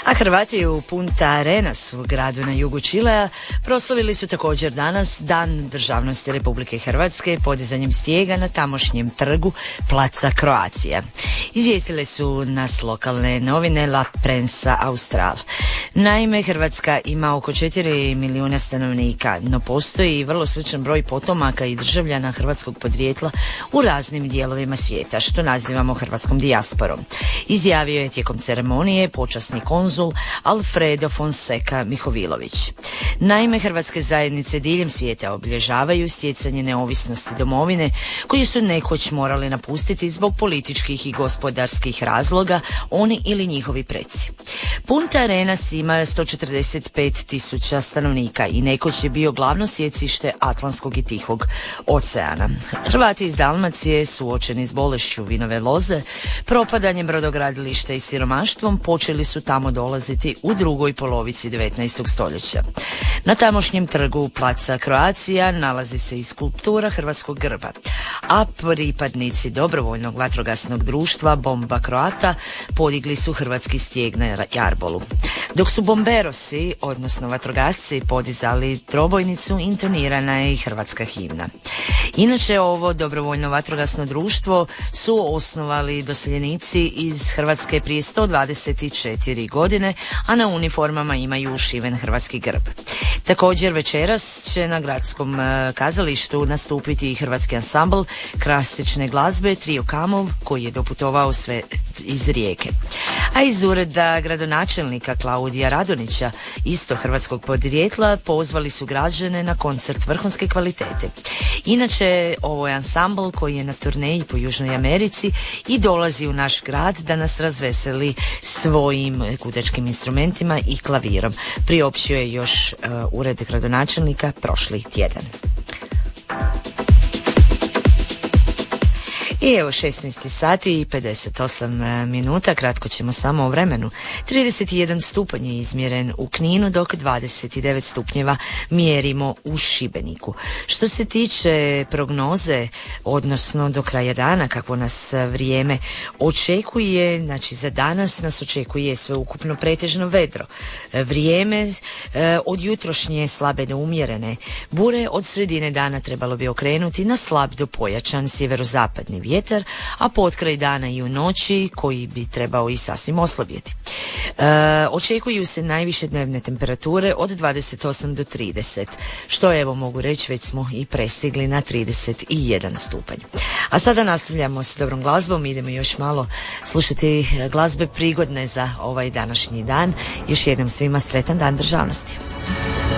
A Hrvati u Punta Arenas u gradu na jugu Čilea proslavili su također danas Dan državnosti Republike Hrvatske podizanjem stijega na tamošnjem trgu Placa Croatia. Izvijestile su nas lokalne novine La Prensa Austral. Naime, Hrvatska ima oko 4 milijuna stanovnika, no postoji i vrlo sličan broj potomaka i državljana hrvatskog podrijetla u raznim dijelovima svijeta, što nazivamo hrvatskom dijasporom. Izjavio je tijekom ceremonije počasni konzul Alfredo Fonseca Mihovilović. Naime, hrvatske zajednice diljem svijeta obilježavaju stjecanje neovisnosti domovine koju su nekoć morali napustiti zbog političkih i gospodarskih razloga, oni ili njihovi preci. Punta Arenas ima 145 tisuća stanovnika i nekoć je bio glavno sjecište Atlantskog i Tihog oceana. Hrvati iz Dalmacije, suočeni s bolešću vinove loze, propadanjem brodogradilišta i siromaštvom, počeli su tamo dolaziti u drugoj polovici 19. stoljeća. Na tamošnjem trgu Placa Croatia nalazi se i skulptura hrvatskog grba, a pripadnici dobrovoljnog vatrogasnog društva Bomba Croata podigli su hrvatski stijeg na jarbolu. Dok su bomberosi, odnosno vatrogasci, podizali trobojnicu, intonirana je i hrvatska himna. Inače, ovo dobrovoljno vatrogasno društvo su osnovali doseljenici iz Hrvatske prije 124 godine, a na uniformama imaju ušiven hrvatski grb. Također večeras će na gradskom kazalištu nastupiti i hrvatski ansambl klasične glazbe Trio Kamov, koji je doputovao sve iz Rijeke. A iz ureda gradonačelnika Klaudija Radonića, isto hrvatskog podrijetla, pozvali su građane na koncert vrhunske kvalitete. Inače, ovo je ansambl koji je na turneji po Južnoj Americi i dolazi u naš grad da nas razveseli svojim gudačkim instrumentima i klavirom. Priopćio je još ured gradonačelnika prošli tjedan. I evo 16 sati i 58 minuta, kratko ćemo samo o vremenu. 31 stupanj je izmjeren u Kninu, dok 29 stupnjeva mjerimo u Šibeniku. Što se tiče prognoze, odnosno do kraja dana, kako nas vrijeme očekuje, znači za danas nas očekuje sveukupno pretežno vedro. Vrijeme od jutrošnje slabe do umjerene bure od sredine dana trebalo bi okrenuti na slab do pojačan sjeverozapadni vjetar, a potkraj dana i u noći koji bi trebao i sasvim oslabjeti. Očekuju se najviše dnevne temperature od 28 do 30, što evo mogu reći već smo i prestigli na 31 stupanj. A sada nastavljamo s dobrom glazbom, idemo još malo slušati glazbe prigodne za ovaj današnji dan. Još jednom svima sretan Dan državnosti.